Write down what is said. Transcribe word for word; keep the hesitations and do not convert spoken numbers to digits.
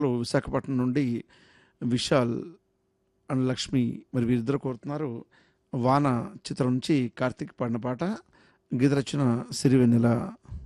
విశాఖపట్నం నుండి విశాల్ అండ్ లక్ష్మి మరి వీరిద్దరు కోరుతున్నారు. వాన చిత్రం నుంచి కార్తీక్ పాడిన పాట, గీత రచన సిరివెన్నెల.